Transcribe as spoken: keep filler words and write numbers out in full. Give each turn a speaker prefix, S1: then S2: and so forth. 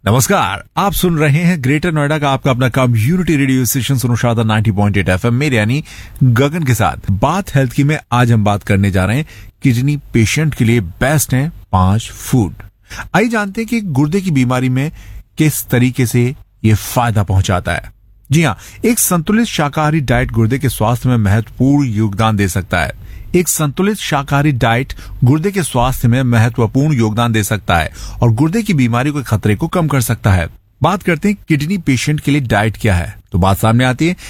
S1: नमस्कार, आप सुन रहे हैं ग्रेटर नोएडा का आपका अपना कम्युनिटी रेडियो स्टेशन सुनशादा नब्बे पॉइंट आठ एफएम मेरे यानी गगन के साथ। बात हेल्थ की में आज हम बात करने जा रहे हैं किडनी पेशेंट के लिए बेस्ट हैं पांच फूड। आइए जानते हैं कि गुर्दे की बीमारी में किस तरीके से ये फायदा पहुंचाता है। जी हाँ, एक संतुलित शाकाहारी डाइट गुर्दे के स्वास्थ्य में महत्वपूर्ण योगदान दे सकता है। एक संतुलित शाकाहारी डाइट गुर्दे के स्वास्थ्य में महत्वपूर्ण योगदान दे सकता है और गुर्दे की बीमारी के खतरे को कम कर सकता है। बात करते हैं किडनी पेशेंट के लिए डाइट क्या है, तो बात सामने आती है